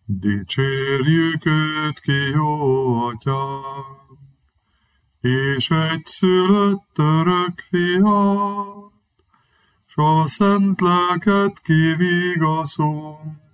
Dicsérjük őt ki, jó atyánk, és egyszülött örök fiát, s a szent lelket kivigaszunk,